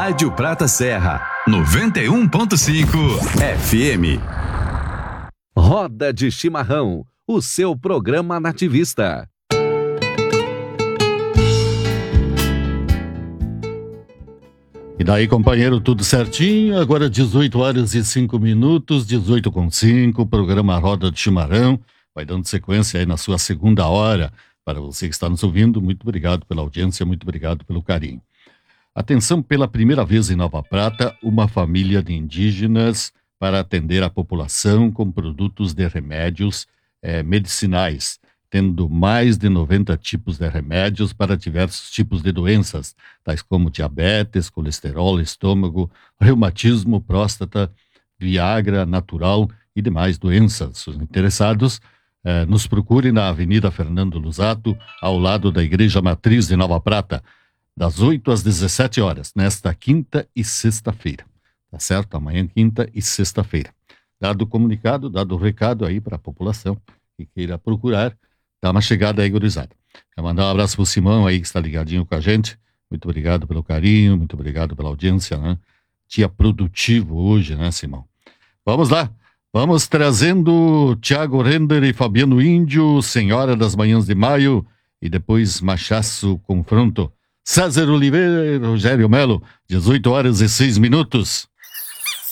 Rádio Prata Serra, 91.5 FM. Roda de Chimarrão, o seu programa nativista. E daí, companheiro, tudo certinho? Agora 18h05, 18h05, programa Roda de Chimarrão. Vai dando sequência aí na sua segunda hora. Para você que está nos ouvindo, muito obrigado pela audiência, muito obrigado pelo carinho. Atenção, pela primeira vez em Nova Prata, uma família de indígenas para atender a população com produtos de remédios medicinais, tendo mais de 90 tipos de remédios para diversos tipos de doenças, tais como diabetes, colesterol, estômago, reumatismo, próstata, Viagra natural e demais doenças. Os interessados nos procurem na Avenida Fernando Lusato, ao lado da Igreja Matriz de Nova Prata, das 8 às 17 horas, nesta quinta e sexta-feira. Tá certo? Amanhã, quinta e sexta-feira. Dado o comunicado, dado o recado aí para a população que queira procurar, dá uma chegada aí, gurizada. Quero mandar um abraço pro Simão aí, que está ligadinho com a gente. Muito obrigado pelo carinho, muito obrigado pela audiência, né? Dia produtivo hoje, né, Simão? Vamos lá. Vamos trazendo Thiago Render e Fabiano Índio, Senhora das Manhãs de Maio, e depois Machaço Confronto. César Oliveira e Rogério Melo, 18h06.